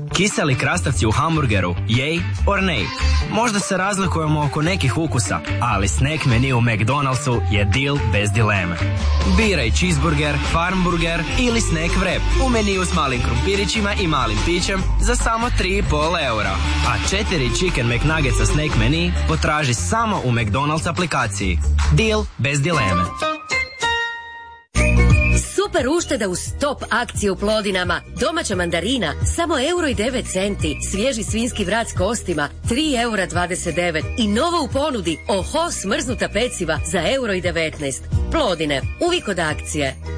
Kiseli krastavci u hamburgeru, yay or nay? Možda se razlikujemo oko nekih ukusa, ali snack menu u McDonald'su je deal bez dileme. Biraj cheeseburger, farmburger ili snack wrap u meniju s malim krumpirićima i malim pićem za samo 3,5 eura. A 4 Chicken McNuggetsa snack menu potraži samo u McDonald's aplikaciji. Deal bez dileme. Super ušteda u stop akciju u Plodinama. Domaća mandarina samo €1,09. Svježi svinjski vrat s kostima €3,29. I novo u ponudi oho smrznuta peciva za €1,19. Plodine, uvijek od akcije.